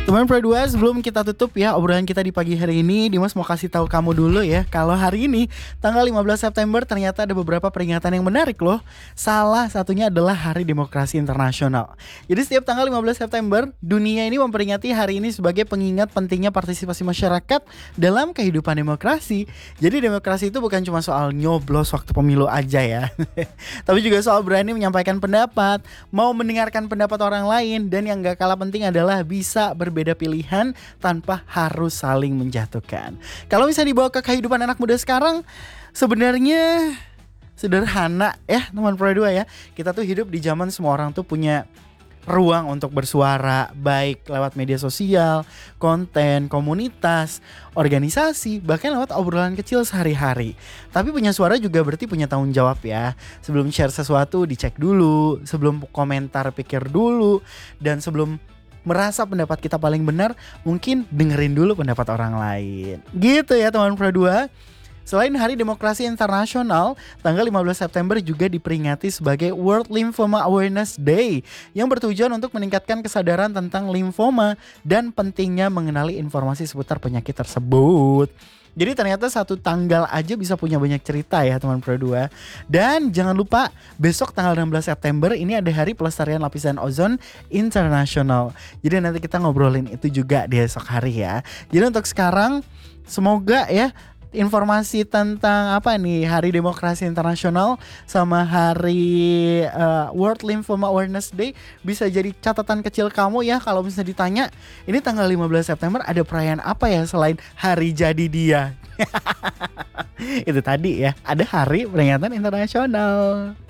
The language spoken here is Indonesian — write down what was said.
Teman Pro 2, sebelum kita tutup ya obrolan kita di pagi hari ini, Dimas mau kasih tahu kamu dulu ya, kalau hari ini tanggal 15 September ternyata ada beberapa peringatan yang menarik loh. Salah satunya adalah Hari Demokrasi Internasional. Jadi setiap tanggal 15 September, dunia ini memperingati hari ini sebagai pengingat pentingnya partisipasi masyarakat dalam kehidupan demokrasi. Jadi demokrasi itu bukan cuma soal nyoblos waktu pemilu aja ya. Tapi juga soal berani menyampaikan pendapat, mau mendengarkan pendapat orang lain, dan yang gak kalah penting adalah bisa berbeda pilihan tanpa harus saling menjatuhkan. Kalau misalnya dibawa ke kehidupan anak muda sekarang, sebenarnya sederhana ya teman Pro 2 ya. Kita tuh hidup di zaman semua orang tuh punya ruang untuk bersuara, baik lewat media sosial, konten, komunitas, organisasi, bahkan lewat obrolan kecil sehari-hari. Tapi punya suara juga berarti punya tanggung jawab ya. Sebelum share sesuatu dicek dulu, sebelum komentar pikir dulu, dan sebelum merasa pendapat kita paling benar, mungkin dengerin dulu pendapat orang lain. Gitu ya teman Pro 2. Selain Hari Demokrasi Internasional, tanggal 15 September juga diperingati sebagai World Lymphoma Awareness Day yang bertujuan untuk meningkatkan kesadaran tentang limfoma dan pentingnya mengenali informasi seputar penyakit tersebut. Jadi ternyata satu tanggal aja bisa punya banyak cerita ya teman Pro 2. Dan jangan lupa besok tanggal 16 September ini ada Hari Pelestarian Lapisan Ozon Internasional. Jadi nanti kita ngobrolin itu juga di esok hari ya. Jadi untuk sekarang semoga ya informasi tentang apa nih Hari Demokrasi Internasional sama Hari World Lymphoma Awareness Day bisa jadi catatan kecil kamu ya. Kalau misalnya ditanya ini tanggal 15 September ada perayaan apa ya selain hari jadi dia. Itu tadi ya, ada Hari Peringatan Internasional.